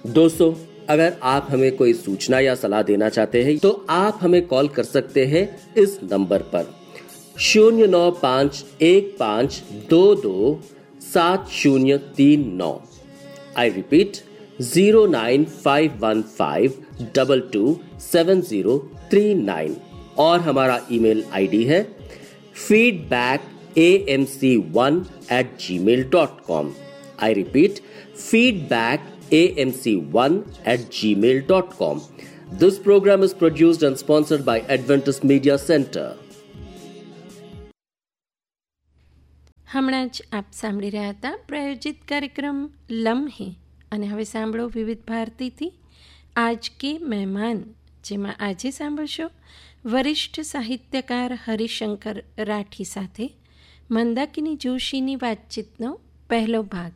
दोस्तों, अगर आप हमें कोई सूचना या सलाह देना चाहते हैं तो आप हमें कॉल कर सकते हैं इस नंबर पर 09515227039। I repeat 09515227039। और हमारा ईमेल आईडी है feedbackamc1@gmail.com। I repeat feedbackamc1@gmail.com। This program is produced and sponsored by Adventist Media Center. હમણાં જ આપ સાંભળી રહ્યા હતા પ્રાયોજિત કાર્યક્રમ લમ્હે, અને હવે સાંભળો વિવિધ ભારતીથી આજ કે મહેમાન, જેમાં આજે સાંભળશો વરિષ્ઠ સાહિત્યકાર હરિશંકર રાઠી સાથે મંદાકિની જોશીની વાતચીતનો પહેલો ભાગ।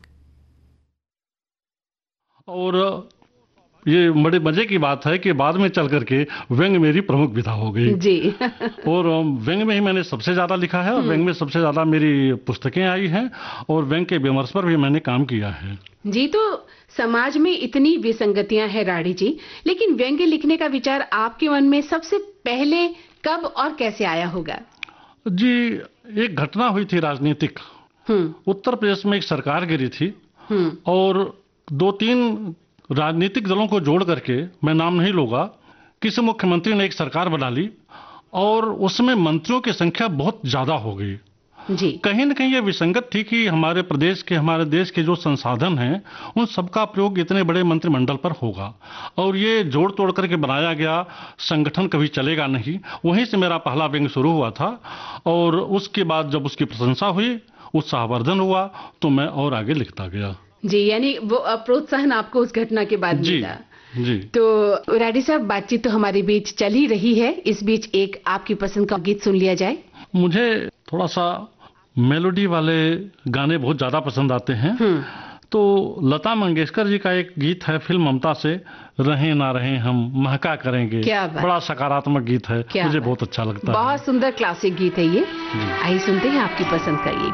और ये बड़े मजे की बात है कि बाद में चल करके व्यंग मेरी प्रमुख विधा हो गई जी। और व्यंग में ही मैंने सबसे ज्यादा लिखा है और व्यंग में सबसे ज्यादा मेरी पुस्तकें आई हैं और व्यंग के विमर्श पर भी मैंने काम किया है जी। तो समाज में इतनी विसंगतियां हैं राठी जी, लेकिन व्यंग लिखने का विचार आपके मन में सबसे पहले कब और कैसे आया होगा? जी, एक घटना हुई थी राजनीतिक। उत्तर प्रदेश में एक सरकार गिरी थी और 2-3 राजनीतिक दलों को जोड़ करके, मैं नाम नहीं लूंगा, किसी मुख्यमंत्री ने एक सरकार बना ली और उसमें मंत्रियों की संख्या बहुत ज्यादा हो गई जी। कहीं न कहीं ये विसंगत थी कि हमारे देश के जो संसाधन हैं उन सबका प्रयोग इतने बड़े मंत्रिमंडल पर होगा और ये जोड़ तोड़ करके बनाया गया संगठन कभी चलेगा नहीं। वहीं से मेरा पहला व्यंग शुरू हुआ था और उसके बाद जब उसकी प्रशंसा हुई, उत्साहवर्धन हुआ, तो मैं और आगे लिखता गया जी। यानी वो प्रोत्साहन आपको उस घटना के बाद मिला जी। तो राठी साहब, बातचीत तो हमारे बीच चल ही रही है, इस बीच एक आपकी पसंद का गीत सुन लिया जाए। मुझे थोड़ा सा मेलोडी वाले गाने बहुत ज्यादा पसंद आते हैं, तो लता मंगेशकर जी का एक गीत है फिल्म ममता से, रहें ना रहें हम महका करेंगे। बड़ा सकारात्मक गीत है, मुझे बहुत अच्छा लगता है। बहुत सुंदर क्लासिक गीत है ये। आइए सुनते हैं आपकी पसंद का ये